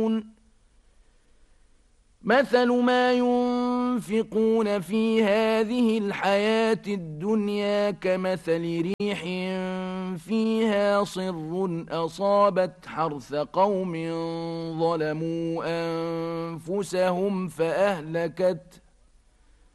مثل ما ينفقون في هذه الحياة الدنيا كمثل ريح فيها صر أصابت حرث قوم ظلموا أنفسهم فأهلكت